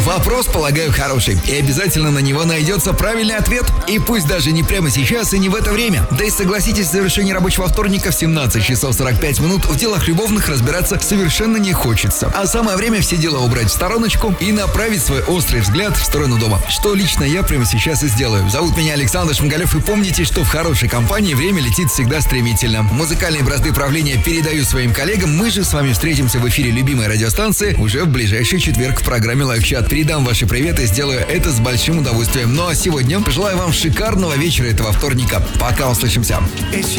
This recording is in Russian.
Вопрос, полагаю, хороший. И обязательно на него найдется правильный ответ. И пусть даже не прямо сейчас и не в это время. Да и согласитесь, в завершении рабочего вторника в 17 часов 45 минут в делах любовных разбираться совершенно не хочется. А самое время все дела убрать в стороночку и направить свой острый взгляд в сторону дома. Что лично я прямо сейчас и сделаю. Зовут меня Александр Шмигалев, и помните, что в хорошей компании время летит всегда стремительно. Музыкальные бразды правления передаю своим коллегам. Мы же с вами встретимся в эфире любимой радиостанции уже в ближайший четверг в программе «Лайфчат». Передам ваши приветы, сделаю это с большим удовольствием. Ну а сегодня пожелаю вам шикарного вечера этого вторника. Пока, услышимся.